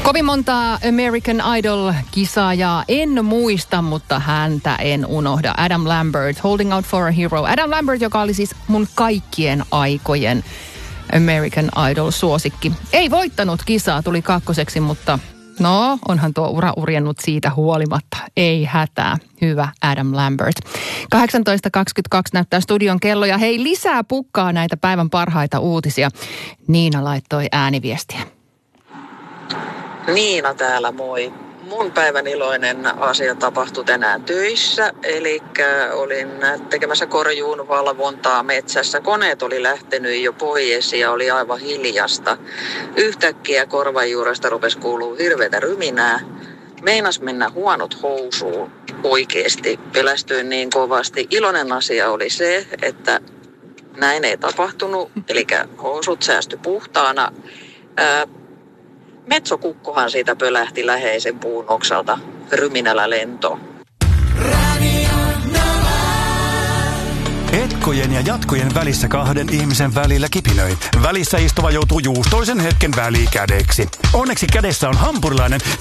Kovin montaa American Idol-kisaajaa en muista, mutta häntä en unohda. Adam Lambert, Holding Out for a Hero. Adam Lambert, joka oli siis mun kaikkien aikojen American Idol-suosikki. Ei voittanut kisaa, tuli kakkoseksi, mutta no, onhan tuo ura urjennut siitä huolimatta. Ei hätää. Hyvä Adam Lambert. 18.22 näyttää studion kello ja hei, lisää pukkaa näitä päivän parhaita uutisia. Niina laittoi ääniviestiä. Niina täällä, moi. Mun päivän iloinen asia tapahtui tänään töissä, eli olin tekemässä korjuun valvontaa metsässä. Koneet oli lähtenyt jo pois ja oli aivan hiljasta. Yhtäkkiä korvan juuresta rupesi kuulua hirveätä ryminää. Meinas mennä huonot housuun oikeesti. Pelästyin niin kovasti. Iloinen asia oli se, että näin ei tapahtunut, eli housut säästyi puhtaana. Metsokukkohan siitä pölähti läheisen puun oksalta ryminällä lentoon. Etkojen ja jatkojen välissä kahden ihmisen välillä kipinöi. Välissä istuva joutuu juustoisen hetken välikädeksi. Onneksi kädessä on hampurilainen,